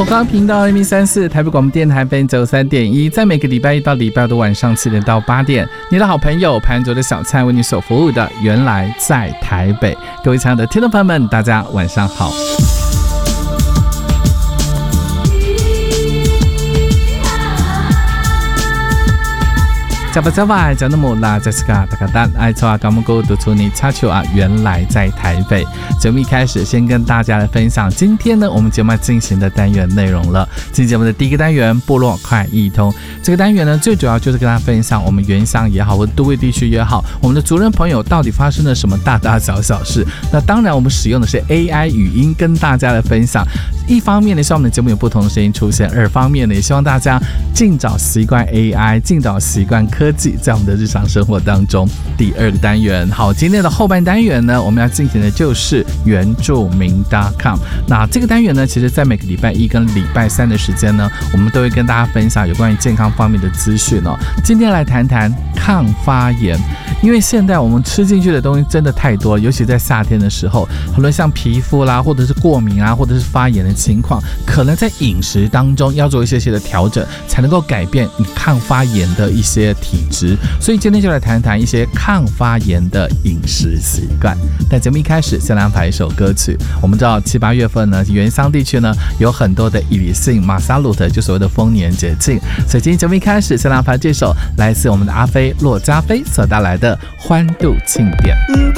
光频道 AM134 台北广播电台 93.1，在每个礼拜一到礼拜五的晚上7点到8点，你的好朋友潘卓的小菜为你所服务的原来在台北。各位亲爱的听众朋友们，大家晚上好。加巴讲那么啦，这是个大家单爱错啊，刚们哥读出你插球啊，原来在台北。节目一开始，先跟大家来分享今天呢我们节目要进行的单元内容了。今天节目的第一个单元，部落快易通。这个单元呢，最主要就是跟大家分享我们原乡也好，或者都会地区也好，我们的族人朋友到底发生了什么大大小小事。那当然，我们使用的是 AI 语音跟大家来分享。一方面呢，希望我们的节目有不同的声音出现；二方面呢，也希望大家尽早习惯 AI， 尽早习惯科技在我们的日常生活当中。第二个单元，好，今天的后半单元呢，我们要进行的就是原住民 .com。那这个单元呢，其实在每个礼拜一跟礼拜三的时间呢，我们都会跟大家分享有关于健康方面的资讯哦。今天来谈谈抗发炎，因为现在我们吃进去的东西真的太多了，尤其在夏天的时候，很多像皮肤啦，或者是过敏啊，或者是发炎的情况，可能在饮食当中要做一些的调整，才能够改变你抗发炎的一些体质。所以今天就来谈谈一些抗发炎的饮食习惯。但节目一开始先来安排一首歌曲。我们知道7、8月份呢，原乡地区呢有很多的以里性马萨鲁特，就所谓的丰年节庆。所以今天节目一开始先来安排这首来自我们的阿飞骆家飞所带来的欢度庆典。